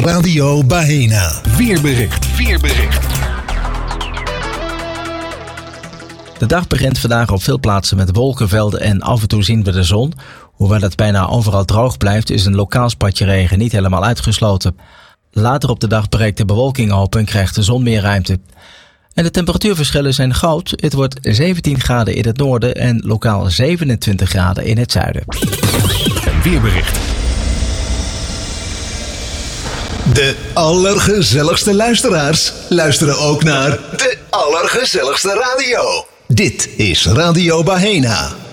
Radio Bahena. Weerbericht. De dag begint vandaag op veel plaatsen met wolkenvelden en af en toe zien we de zon. Hoewel het bijna overal droog blijft, is een lokaal spatje regen niet helemaal uitgesloten. Later op de dag breekt de bewolking open en krijgt de zon meer ruimte. En de temperatuurverschillen zijn groot. Het wordt 17 graden in het noorden en lokaal 27 graden in het zuiden. Weerbericht. De allergezelligste luisteraars luisteren ook naar de allergezelligste radio. Dit is Radio Bahena.